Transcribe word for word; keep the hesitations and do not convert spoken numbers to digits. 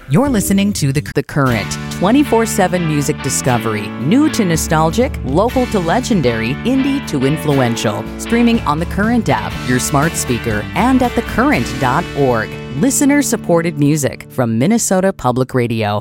You're listening to The, the Current, twenty-four seven music discovery. New to nostalgic, local to legendary, indie to influential. Streaming on The Current app, your smart speaker, and at the current dot org. Listener-supported music from Minnesota Public Radio.